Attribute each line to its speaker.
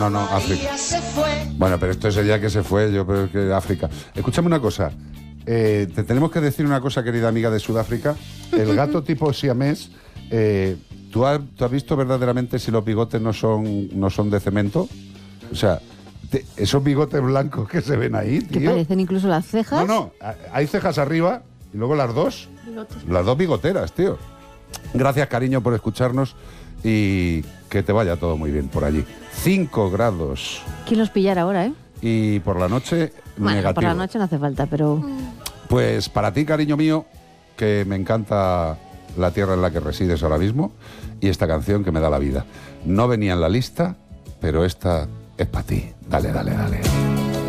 Speaker 1: No, África. Bueno, pero esto es el día que se fue, yo creo que África. Escúchame una cosa. Te tenemos que decir una cosa, querida amiga de Sudáfrica. El gato tipo siamés, ¿tú has visto verdaderamente si los bigotes no son de cemento? O sea, esos bigotes blancos que se ven ahí, tío.
Speaker 2: Que parecen incluso las cejas.
Speaker 1: No, hay cejas arriba y luego las dos.
Speaker 3: Bigotes.
Speaker 1: Las dos bigoteras, tío. Gracias, cariño, por escucharnos y que te vaya todo muy bien por allí. 5 grados.
Speaker 2: ¿Quién los pillara ahora, eh?
Speaker 1: Y por la noche,
Speaker 2: Bueno,
Speaker 1: negativo.
Speaker 2: por la noche no hace falta, pero...
Speaker 1: Pues para ti, cariño mío, que me encanta la tierra en la que resides ahora mismo y esta canción que me da la vida. No venía en la lista, pero esta es para ti. Dale, dale, dale.